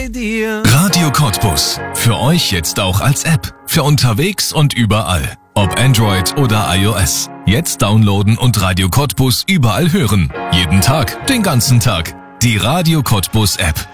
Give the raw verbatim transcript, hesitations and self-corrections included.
bei dir. Radio Cottbus. Für euch jetzt auch als App. Für unterwegs und überall. Ob Android oder iOS. Jetzt downloaden und Radio Cottbus überall hören. Jeden Tag, den ganzen Tag. Die Radio Cottbus App.